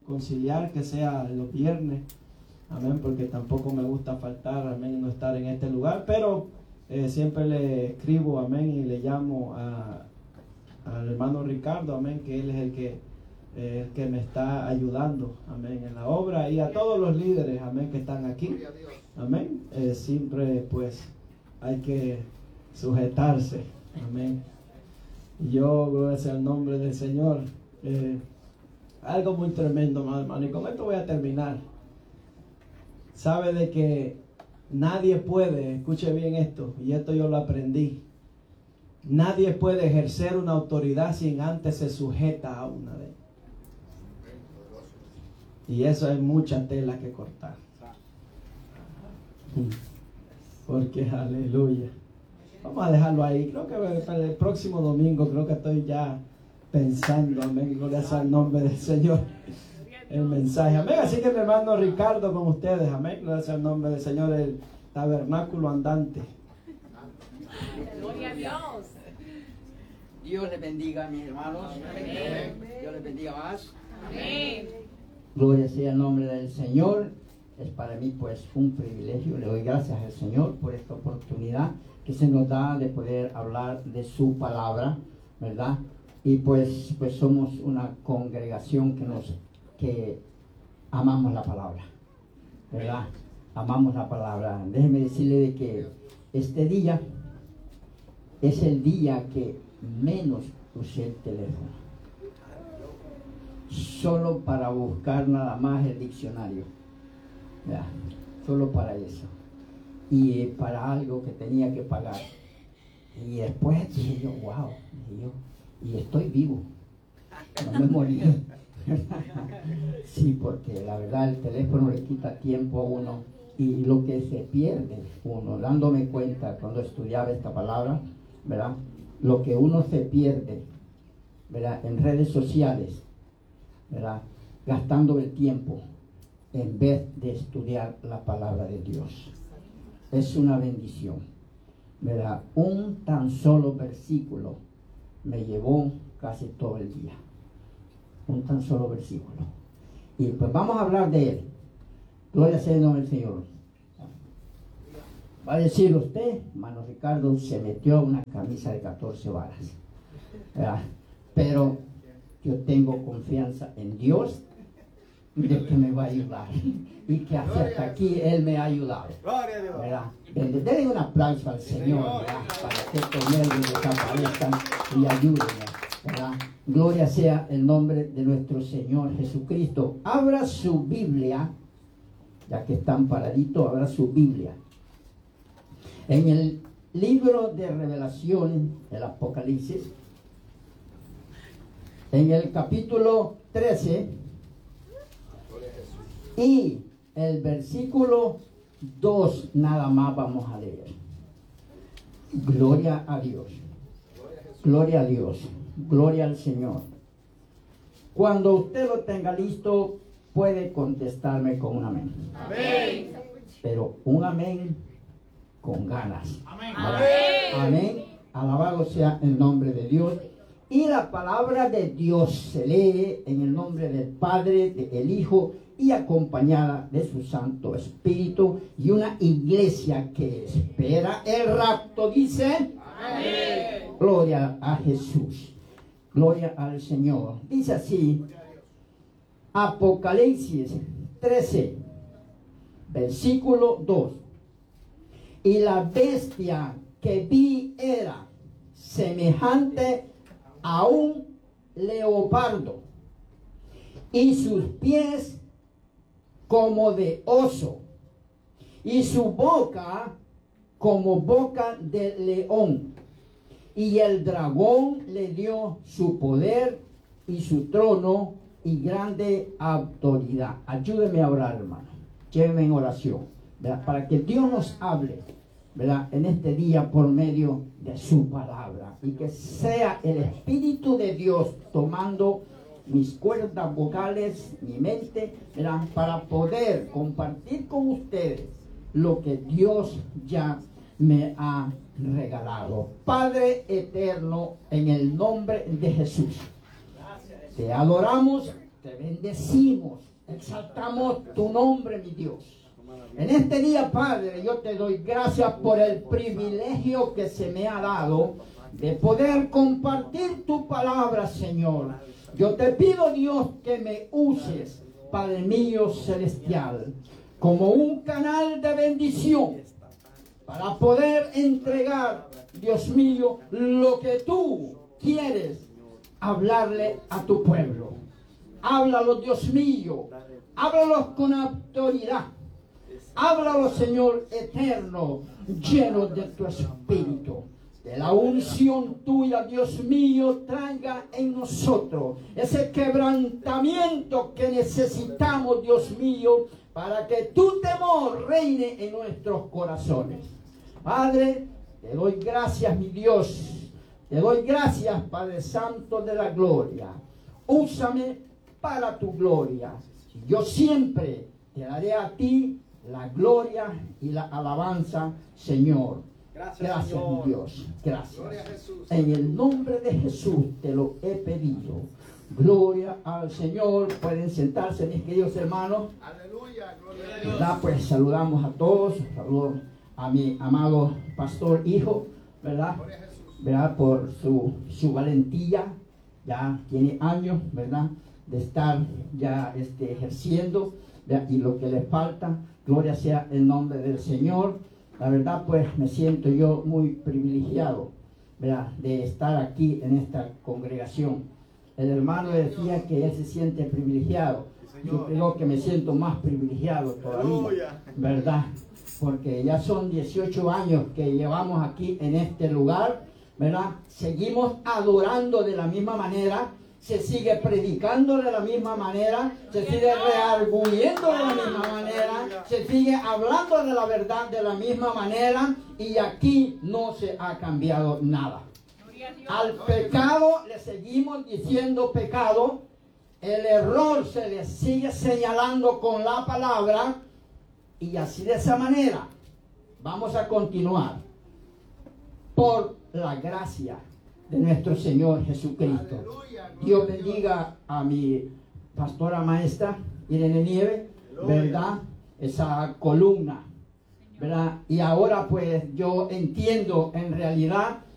conciliar que sea los viernes, amén, porque tampoco me gusta faltar, amén, no estar en este lugar, pero siempre le escribo, amén, y le llamo al hermano Ricardo, amén, que él es el que me está ayudando, amén, en la obra, y a todos los líderes, amén, que están aquí, amén. Siempre pues hay que sujetarse, amén. Yo, gloria sea el nombre del Señor. Algo muy tremendo, hermano, y con esto voy a terminar. Sabe de que nadie puede, escuche bien esto, y esto yo lo aprendí, nadie puede ejercer una autoridad sin antes se sujeta a una de ellas. Y eso es mucha tela que cortar. Porque aleluya. Vamos a dejarlo ahí. Creo que para el próximo domingo, creo que estoy ya pensando, amén, gloria sea el nombre del Señor, el mensaje, amén. Así que mi hermano Ricardo con ustedes, amén, gloria sea el nombre del Señor, el tabernáculo andante. Gloria a Dios. Dios les bendiga, mis hermanos. Amén. Dios les bendiga más. Amén. Gloria sea el nombre del Señor. Es para mí pues un privilegio. Le doy gracias al Señor por esta oportunidad que se nos da de poder hablar de su palabra, ¿verdad? Y pues somos una congregación que amamos la palabra, ¿verdad? Amamos la palabra. Déjeme decirle de que este día es el día que menos usé el teléfono, solo para buscar nada más el diccionario, ¿verdad? Solo para eso, y para algo que tenía que pagar. Y después dije yo, wow, dije yo, y estoy vivo, no me morí. Sí, porque la verdad el teléfono le quita tiempo a uno, y lo que se pierde uno, dándome cuenta cuando estudiaba esta palabra, ¿verdad? Lo que uno se pierde, ¿verdad? En redes sociales, ¿verdad? Gastando el tiempo en vez de estudiar la palabra de Dios. Es una bendición, ¿verdad? Un tan solo versículo me llevó casi todo el día. Un tan solo versículo. Y pues vamos a hablar de él. Gloria sea el nombre del Señor. Va a decir usted, hermano Ricardo, se metió a una camisa de 14 varas, ¿verdad? Pero yo tengo confianza en Dios de que me va a ayudar, y que hasta aquí Él me ha ayudado, ¿verdad? Denle un aplauso al Señor, ¿verdad? Para que con Él desaparezcan y ayuden, ¿verdad? Gloria sea el nombre de nuestro Señor Jesucristo. Abra su Biblia, ya que están paraditos, abra su Biblia en el libro de Revelación, el Apocalipsis, en el capítulo 13 y el versículo 2 nada más vamos a leer. Gloria a Dios, gloria a Dios, gloria al Señor. Cuando usted lo tenga listo, puede contestarme con un amén. Amén. Pero un amén con ganas. Amén. Amén. Alabado sea el nombre de Dios. Y la palabra de Dios se lee en el nombre del Padre, del Hijo, y acompañada de su Santo Espíritu, y una iglesia que espera el rapto dice: Amén. Gloria a Jesús, gloria al Señor. Dice así, Apocalipsis 13, versículo 2. Y la bestia que vi era semejante a un leopardo, y sus pies como de oso, y su boca como boca de león. Y el dragón le dio su poder y su trono y grande autoridad. Ayúdeme a orar, hermano. Lléveme en oración, ¿verdad? Para que Dios nos hable, ¿verdad? En este día por medio de su palabra, y que sea el Espíritu de Dios tomando mis cuerdas vocales, mi mente, ¿verdad? Para poder compartir con ustedes lo que Dios ya me ha regalado. Padre eterno, en el nombre de Jesús, te adoramos, te bendecimos, exaltamos tu nombre, mi Dios. En este día, Padre, yo te doy gracias por el privilegio que se me ha dado de poder compartir tu palabra, Señor. Yo te pido, Dios, que me uses, Padre mío celestial, como un canal de bendición para poder entregar, Dios mío, lo que tú quieres hablarle a tu pueblo. Háblalo, Dios mío, háblalos con autoridad. Háblalo, Señor eterno, lleno de tu espíritu. Que la unción tuya, Dios mío, traiga en nosotros ese quebrantamiento que necesitamos, Dios mío, para que tu temor reine en nuestros corazones. Padre, te doy gracias, mi Dios. Te doy gracias, Padre Santo de la gloria. Úsame para tu gloria. Yo siempre te daré a ti la gloria y la alabanza, Señor. Gracias, Señor. mi Dios. Gracias. Gloria a Jesús. En el nombre de Jesús te lo he pedido. Gloria al Señor. Pueden sentarse, mis queridos hermanos. Aleluya, gloria a Dios. ¿Verdad? Pues saludamos a todos. Saludos a mi amado pastor hijo, ¿verdad? Gloria a Jesús. ¿Verdad? Por su valentía. Ya tiene años, ¿verdad? De estar ya ejerciendo, ¿verdad? Y lo que le falta. Gloria sea el nombre del Señor. La verdad, pues me siento yo muy privilegiado, ¿verdad? De estar aquí en esta congregación. El hermano decía que él se siente privilegiado. Yo creo que me siento más privilegiado todavía, ¿verdad? Porque ya son 18 años que llevamos aquí en este lugar, ¿verdad? Seguimos adorando de la misma manera. Se sigue predicando de la misma manera, se sigue rearguyendo de la misma manera, se sigue hablando de la verdad de la misma manera, y aquí no se ha cambiado nada. Al pecado le seguimos diciendo pecado, el error se le sigue señalando con la palabra, y así de esa manera vamos a continuar por la gracia de nuestro Señor Jesucristo. Dios bendiga a mi pastora maestra Irene Nieve, ¿verdad? Esa columna, ¿verdad? Y ahora pues yo entiendo en realidad